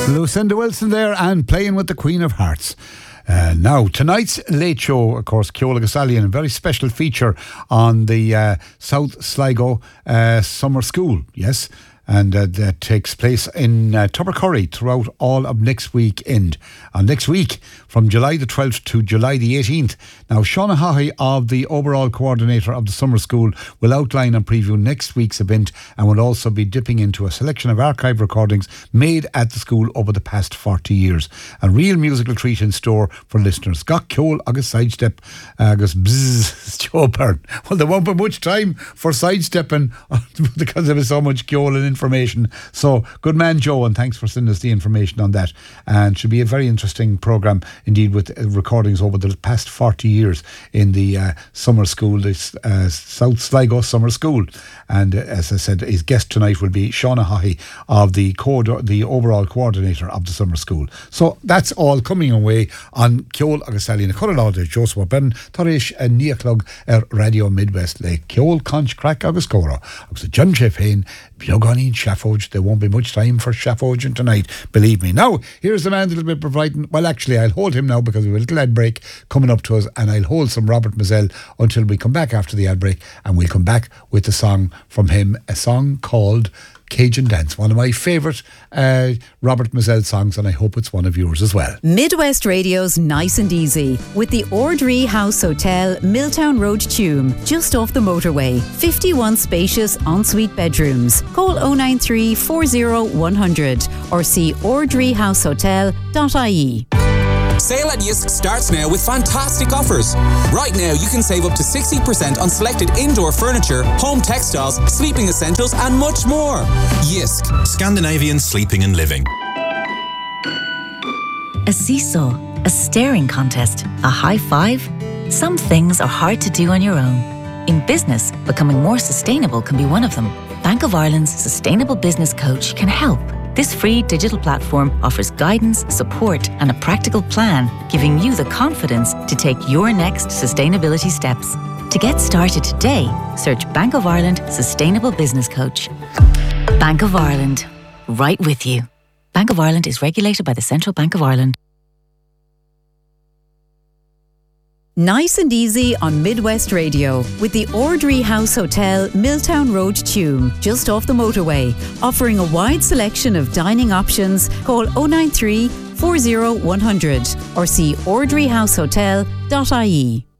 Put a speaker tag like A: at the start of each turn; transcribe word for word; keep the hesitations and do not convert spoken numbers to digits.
A: Lucinda Wilson there and Playing with the Queen of Hearts. Uh, now, tonight's Late Show, of course, Ceola Gasalian, a very special feature on the uh, South Sligo uh, Summer School, yes, and uh, that takes place in uh, Tubbercurry throughout all of next weekend. And next week, from July the twelfth to July the eighteenth. Now, Shauna Haughey, of the overall coordinator of the summer school, will outline and preview next week's event and will also be dipping into a selection of archive recordings made at the school over the past forty years. A real musical treat in store for listeners. Gach Ceol agus sidestep agus bzzz Joe Byrne. Well, there won't be much time for sidestepping because there is so much Ceol and information. So, good man, Joe, and thanks for sending us the information on that. And it should be a very interesting programme indeed, with uh, recordings over the past forty years in the uh, summer school, this uh, South Sligo Summer School. And uh, as I said, his guest tonight will be Shauna Haughey, of the co- the overall coordinator of the summer school. So that's all coming away on Ceol agus Sally na Colorado Joseph Ben Tarish and Niaclog er Radio Midwest le Ceol Conch Crack agus Cora agus John Jeff Hain Bioganin Shaffage. There won't be much time for Shaffage tonight, believe me. Now here's the man a little bit providing. Well, actually I'll hold him now because we have a little ad break coming up to us, and I'll hold some Robert Mazel until we come back after the ad break, and we'll come back with the song from him, a song called Cajun Dance, one of my favourite uh, Robert Mazel songs, and I hope it's one of yours as well.
B: Midwest Radio's Nice and Easy with the Ordree House Hotel, Milltown Road, Tuam, just off the motorway. fifty-one spacious ensuite bedrooms. Call oh nine three, four oh, one hundred or see ordree house hotel dot I E.
C: Sale at Yisk starts now with fantastic offers. Right now you can save up to sixty percent on selected indoor furniture, home textiles, sleeping essentials and much more. Yisk,
D: Scandinavian sleeping and living.
E: A seesaw, a staring contest, a high five. Some things are hard to do on your own. In business, becoming more sustainable can be one of them. Bank of Ireland's Sustainable Business Coach can help. This free digital platform offers guidance, support and a practical plan, giving you the confidence to take your next sustainability steps. To get started today, search Bank of Ireland Sustainable Business Coach. Bank of Ireland, right with you. Bank of Ireland is regulated by the Central Bank of Ireland.
B: Nice and Easy on Midwest Radio with the Ordree House Hotel, Milltown Road, Tuam, just off the motorway, offering a wide selection of dining options. Call oh nine three, four oh, one hundred or see ordree house hotel dot I E.